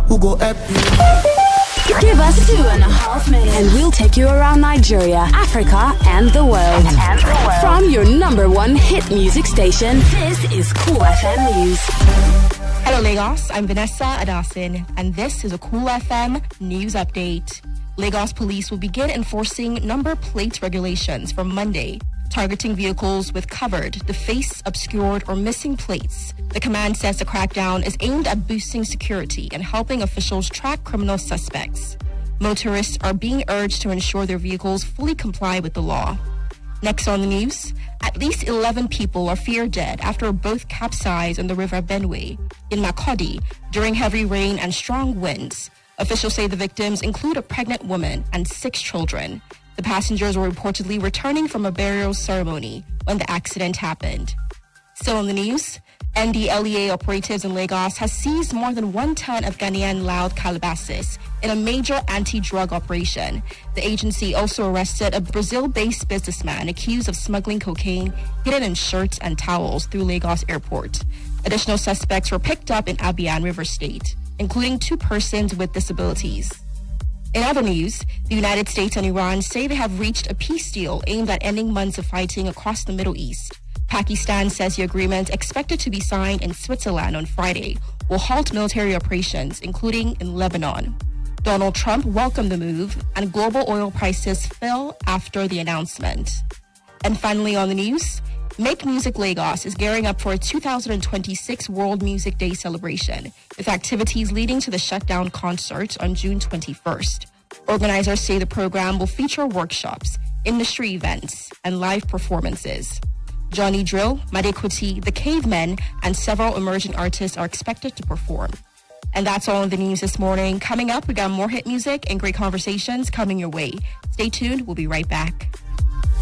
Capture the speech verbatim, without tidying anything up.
who go help you. Give us two and a half minutes and we'll take you around Nigeria, Africa, and the world. And the world. From your number one hit music station, this is Cool F M News. Hello Lagos, I'm Vanessa Adasin, and this is a Cool F M News Update. Lagos police will begin enforcing number plate regulations from Monday, targeting vehicles with covered, defaced, obscured, or missing plates. The command says the crackdown is aimed at boosting security and helping officials track criminal suspects. Motorists are being urged to ensure their vehicles fully comply with the law. Next on the news, at least eleven people are feared dead after a boat capsized on the River Benue in Makurdi during heavy rain and strong winds. Officials say the victims include a pregnant woman and six children. The passengers were reportedly returning from a burial ceremony when the accident happened. Still on the news, N D L E A operatives in Lagos has seized more than one ton of Ghanaian loud Calabasas in a major anti-drug operation. The agency also arrested a Brazil-based businessman accused of smuggling cocaine hidden in shirts and towels through Lagos Airport. Additional suspects were picked up in Abian River State, including two persons with disabilities. In other news, the United States and Iran say they have reached a peace deal aimed at ending months of fighting across the Middle East. Pakistan says the agreement, expected to be signed in Switzerland on Friday, will halt military operations, including in Lebanon. Donald Trump welcomed the move, and global oil prices fell after the announcement. And finally on the news, Make Music Lagos is gearing up for a two thousand twenty-six World Music Day celebration, with activities leading to the shutdown concert on June twenty-first. Organizers say the program will feature workshops, industry events, and live performances. Johnny Drill, Madekuti, The Cavemen, and several emerging artists are expected to perform. And that's all in the news this morning. Coming up, we got more hit music and great conversations coming your way. Stay tuned. We'll be right back.